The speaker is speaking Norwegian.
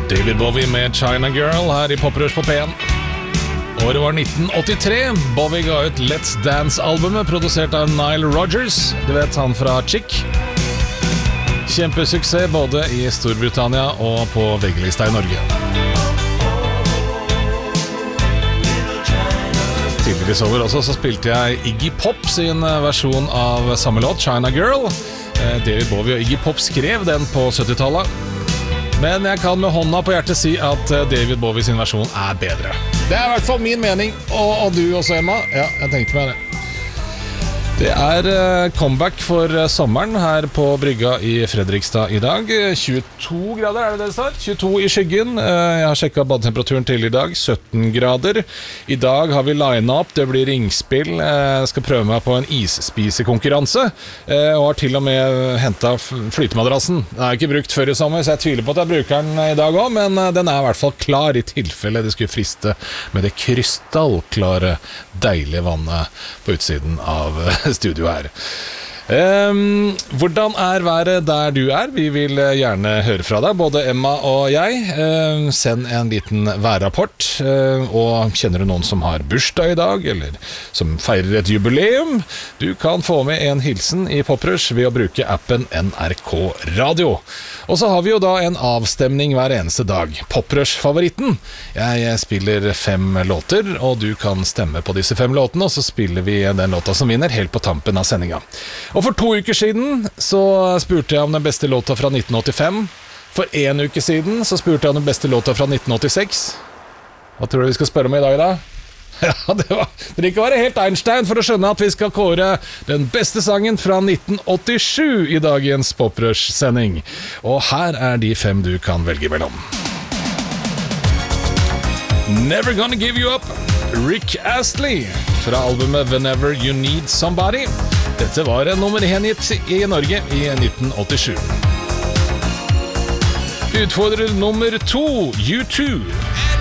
David Bowie med China Girl her i Poprush på P1. Året var 1983. Bowie ga ut Let's Dance-albumet, produsert av Nile Rodgers. Du vet, han fra Chic. Kjempesuksess både i Storbritannia og på VG-lista i Norge. Tidligere i sommer også så spilte jeg Iggy Pop sin versjon av samme låt, China Girl. David Bowie og Iggy Pop skrev den på 70-tallet. Men jeg kan med hånda på hjertet si at David Bowie sin versjon er bedre. Det er i hvert fall min mening, og du også, Emma. Ja, jeg tenkte meg det. Det er comeback for sommeren her på Brygga i Fredrikstad i dag. 22 grader, er det står? 22 i skyggen. Jeg har sjekket badetemperaturen til i dag, 17 grader. I dag har vi line-up, det blir ringspill. Jeg skal prøve meg på en isspisekonkurranse, og har til og med hentet flytemadrassen. Den er ikke brukt før i sommer, så jeg tviler på at jeg bruker den i dag også, men den er i hvert fall klar i tilfelle det skulle friste med det krystallklare, deilige vannet på utsiden av studio her. Hvordan er været der du er? Vi vil gjerne høre fra deg, både Emma og jeg. Send en liten værrapport. Og kjenner du noen som har bursdag i dag, eller som feirer et jubileum? Du kan få med en hilsen i Poprush ved å bruke appen NRK Radio. Og så har vi jo da en avstemning hver eneste dag. Poprush-favoritten. Jeg spiller 5 låter, og du kan stemme på disse 5 låtene, og så spiller vi den låta som vinner helt på tampen av sendinga. Og for 2 uker siden så spurte jeg om den beste låta fra 1985. For 1 uke siden så spurte jeg om den beste låta fra 1986. Hva tror du vi skal spørre om i dag da? Ja, det vil ikke være helt Einstein for å skjønne at vi skal kåre den beste sangen fra 1987 i dagens Poprush-sending. Og her er de 5 du kan velge mellom. Never Gonna Give You Up, Rick Astley, fra albumet Whenever You Need Somebody. Dette var en nummer 1-hit i Norge i 1987. Utfordrer nummer 2, U2.